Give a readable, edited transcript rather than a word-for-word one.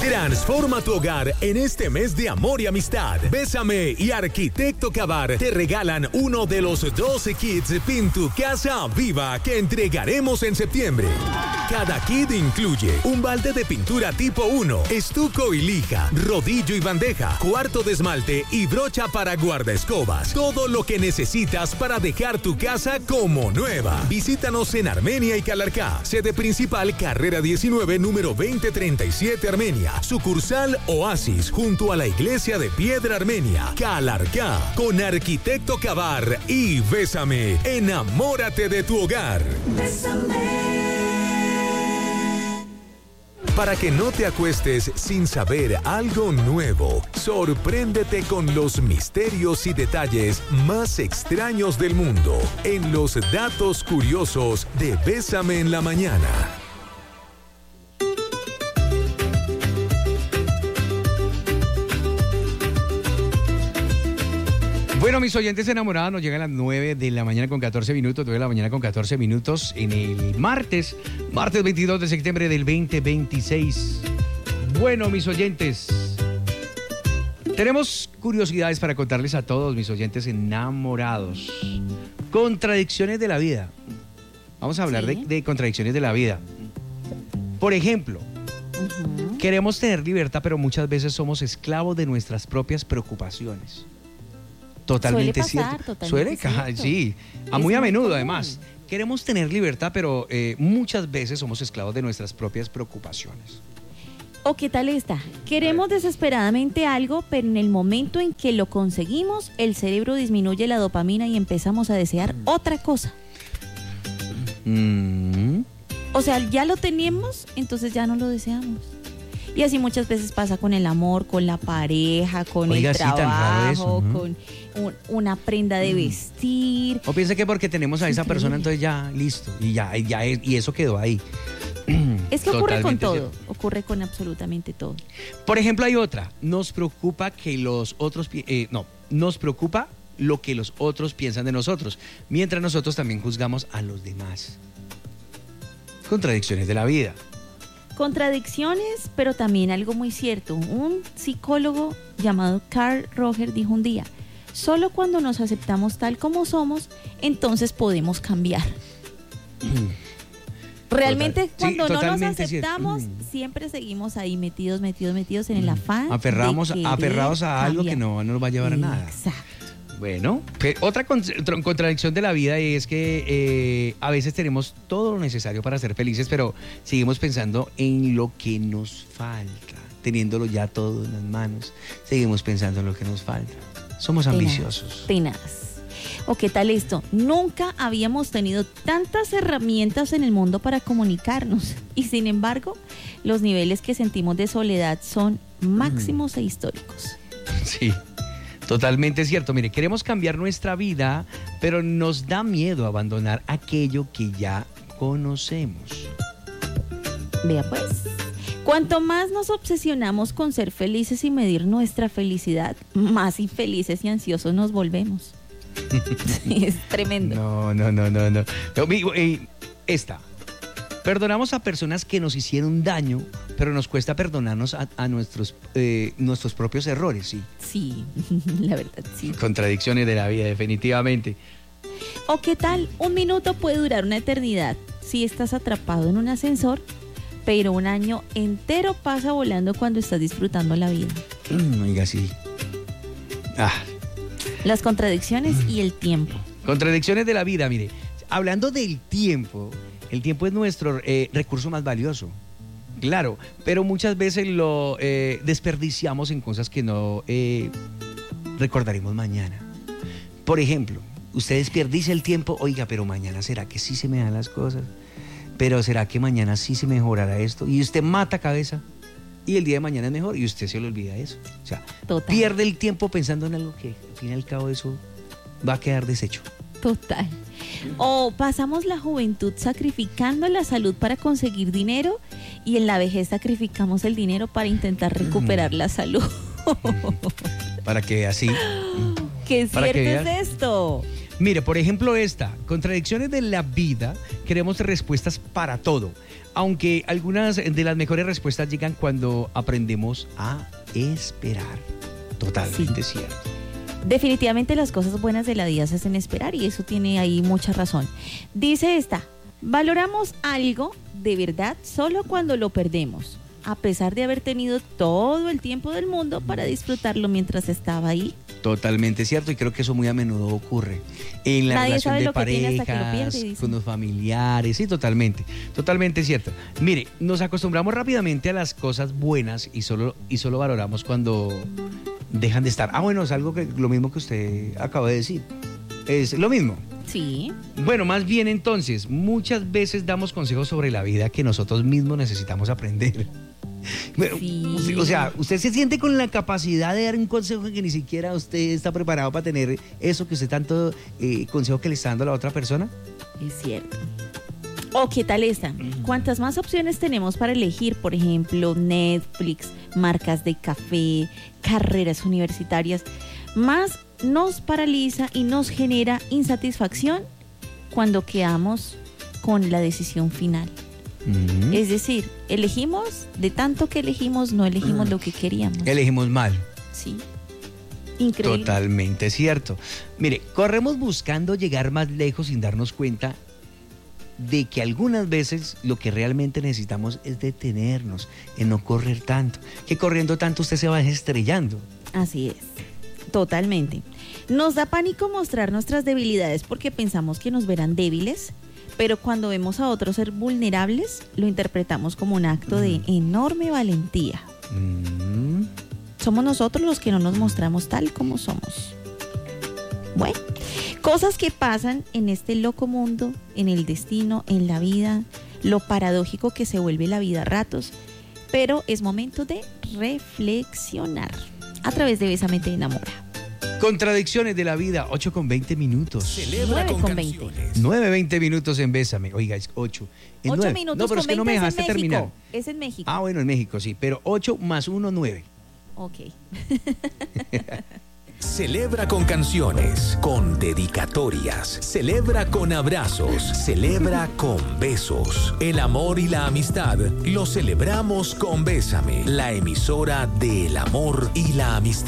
Transforma tu hogar en este mes de amor y amistad. Bésame y Arquitecto Cavar te regalan uno de los 12 kits Pin tu Casa Viva que entregaremos en septiembre. Cada kit incluye un balde de pintura tipo 1, estuco y lija, rodillo y bandeja, cuarto de esmalte y brocha para guardaescobas. Todo lo que necesitas para dejar tu casa como nueva. Visítanos en Armenia y Calarcá. Sede principal, carrera 19, número 2037, Armenia. Sucursal Oasis, junto a la iglesia de Piedra Armenia, Calarcá. Con Arquitecto Cavar y Bésame, enamórate de tu hogar. Bésame. Para que no te acuestes sin saber algo nuevo, sorpréndete con los misterios y detalles más extraños del mundo en los datos curiosos de Bésame en la Mañana. Bueno, mis oyentes enamorados, nos llegan a las 9 de la mañana con 14 minutos, 9 de la mañana con 14 minutos en el martes 22 de septiembre del 2026. Bueno, mis oyentes, tenemos curiosidades para contarles a todos, mis oyentes enamorados. Contradicciones de la vida. Vamos a hablar de contradicciones de la vida. Por ejemplo, queremos tener libertad, pero muchas veces somos esclavos de nuestras propias preocupaciones. Totalmente cierto. Suele pasar, sí. Muy a menudo, además. Queremos tener libertad, pero muchas veces somos esclavos de nuestras propias preocupaciones. ¿O qué tal esta? Queremos desesperadamente algo, pero en el momento en que lo conseguimos, el cerebro disminuye la dopamina y empezamos a desear otra cosa. O sea, ya lo tenemos, entonces ya no lo deseamos. Y así muchas veces pasa con el amor, con la pareja, con el trabajo, con una prenda de vestir. O piensa que porque tenemos a esa persona, entonces ya, listo, y eso quedó ahí. Es que ocurre con todo, ocurre con absolutamente todo. Por ejemplo, hay otra, nos preocupa que los otros, nos preocupa lo que los otros piensan de nosotros, mientras nosotros también juzgamos a los demás. Contradicciones de la vida. Contradicciones, pero también algo muy cierto. Un psicólogo llamado Carl Rogers dijo un día: solo cuando nos aceptamos tal como somos, entonces podemos cambiar. Realmente cuando no nos aceptamos, siempre seguimos ahí metidos en el afán. Aferrados a algo que no nos va a llevar a nada. Exacto. Bueno, otra contradicción de la vida es que a veces tenemos todo lo necesario para ser felices, pero seguimos pensando en lo que nos falta. Teniéndolo ya todo en las manos, seguimos pensando en lo que nos falta. Somos ambiciosos. Tenaz. ¿O qué tal esto? Nunca habíamos tenido tantas herramientas en el mundo para comunicarnos. Y sin embargo, los niveles que sentimos de soledad son máximos e históricos. Sí. Totalmente cierto. Mire, queremos cambiar nuestra vida, pero nos da miedo abandonar aquello que ya conocemos. Vea pues, cuanto más nos obsesionamos con ser felices y medir nuestra felicidad, más infelices y ansiosos nos volvemos. Sí, es tremendo. No. Esta. Perdonamos a personas que nos hicieron daño, pero nos cuesta perdonarnos a nuestros propios errores, ¿sí? Sí, la verdad, sí. Contradicciones de la vida, definitivamente. ¿O qué tal? Un minuto puede durar una eternidad si estás atrapado en un ascensor, pero un año entero pasa volando cuando estás disfrutando la vida. Oiga, sí. Las contradicciones y el tiempo. Contradicciones de la vida, mire. Hablando del tiempo... El tiempo es nuestro recurso más valioso, claro, pero muchas veces lo desperdiciamos en cosas que no recordaremos mañana. Por ejemplo, usted desperdicia el tiempo, oiga, pero mañana ¿será que sí se me dan las cosas? Pero ¿será que mañana sí se mejorará esto? Y usted mata cabeza y el día de mañana es mejor y usted se le olvida eso. O sea, pierde el tiempo pensando en algo que al fin y al cabo eso va a quedar deshecho. Total. O pasamos la juventud sacrificando la salud para conseguir dinero y en la vejez sacrificamos el dinero para intentar recuperar la salud. Para que así... ¿Qué cierto es esto? Mire, por ejemplo esta, contradicciones de la vida, queremos respuestas para todo, aunque algunas de las mejores respuestas llegan cuando aprendemos a esperar. Totalmente cierto. Definitivamente las cosas buenas de la vida se hacen esperar y eso tiene ahí mucha razón. Dice esta, valoramos algo de verdad solo cuando lo perdemos, a pesar de haber tenido todo el tiempo del mundo para disfrutarlo mientras estaba ahí. Totalmente cierto, y creo que eso muy a menudo ocurre en la Nadie relación sabe de lo que tiene hasta que lo parejas, pierde, dicen. con los familiares, sí, totalmente cierto. Mire, nos acostumbramos rápidamente a las cosas buenas y solo valoramos cuando dejan de estar. Bueno, es algo que lo mismo que usted acaba de decir, es lo mismo. Sí. Bueno, más bien entonces, muchas veces damos consejos sobre la vida que nosotros mismos necesitamos aprender. Bueno, Sí. o sea, ¿usted se siente con la capacidad de dar un consejo que ni siquiera usted está preparado para tener eso que usted tanto consejo que le está dando a la otra persona? Es cierto. ¿O qué tal esta? Cuantas más opciones tenemos para elegir, por ejemplo, Netflix, marcas de café, carreras universitarias, más nos paraliza y nos genera insatisfacción cuando quedamos con la decisión final. Es decir, elegimos, de tanto que elegimos, no elegimos lo que queríamos. Elegimos mal. Sí. Increíble. Totalmente cierto. Mire, corremos buscando llegar más lejos sin darnos cuenta de que algunas veces lo que realmente necesitamos es detenernos, en no correr tanto. Que corriendo tanto usted se va estrellando. Así es. Totalmente. Nos da pánico mostrar nuestras debilidades porque pensamos que nos verán débiles, pero cuando vemos a otros ser vulnerables, lo interpretamos como un acto de enorme valentía. Somos nosotros los que no nos mostramos tal como somos. Bueno, cosas que pasan en este loco mundo, en el destino, en la vida, lo paradójico que se vuelve la vida a ratos, pero es momento de reflexionar a través de Bésame Te Enamora. Contradicciones de la vida, 8:20 minutos. Celebra con 9:20. canciones. 9:20 minutos en Bésame. Oiga, es 8. 8 minutos No, pero es con que no me 20 dejaste es en terminar. México. Es en México. Bueno, en México sí, pero 8 más 1, 9. Ok. Celebra con canciones, con dedicatorias, celebra con abrazos, celebra con besos. El amor y la amistad lo celebramos con Bésame, la emisora del amor y la amistad.